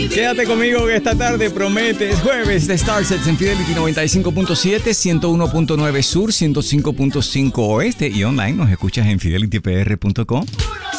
Quédate conmigo que esta tarde promete. Es jueves de Starsets en Fidelity 95.7, 101.9 Sur, 105.5 Oeste y online nos escuchas en fidelitypr.com.